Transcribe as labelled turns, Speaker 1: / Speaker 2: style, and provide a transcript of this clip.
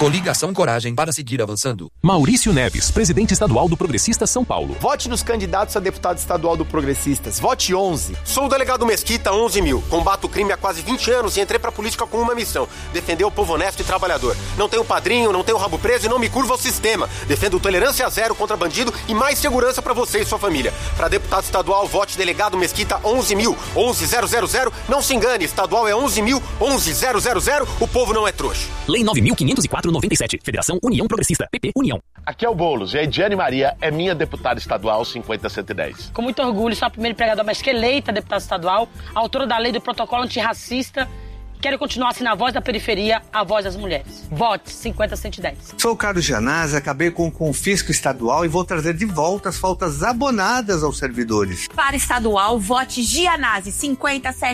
Speaker 1: Coligação Coragem para seguir avançando.
Speaker 2: Maurício Neves, presidente estadual do Progressistas São Paulo.
Speaker 3: Vote nos candidatos a deputado estadual do Progressistas. Vote 11. Sou o delegado Mesquita, 11.000. Combato o crime há quase 20 anos e entrei pra política com uma missão: defender o povo honesto e trabalhador. Não tenho padrinho, não tenho rabo preso e não me curvo ao sistema. Defendo tolerância zero contra bandido e mais segurança pra você e sua família. Pra deputado estadual, vote delegado Mesquita, 11.000. 11.000. Não se engane, estadual é 11.000. 11.000. O povo não é trouxa.
Speaker 2: Lei 9.504/97. Federação União Progressista. PP União.
Speaker 4: Aqui é o Boulos e a Ediane Maria é minha deputada estadual 50110.
Speaker 5: Com muito orgulho, sou a primeira empregadora mais que eleita deputada estadual, autora da lei do protocolo antirracista. Quero continuar sendo a voz da periferia, a voz das mulheres. Vote 50110.
Speaker 6: Sou o Carlos Janazzi, acabei com o confisco estadual e vou trazer de volta as faltas abonadas aos servidores.
Speaker 7: Para estadual, vote Gianazzi 50710.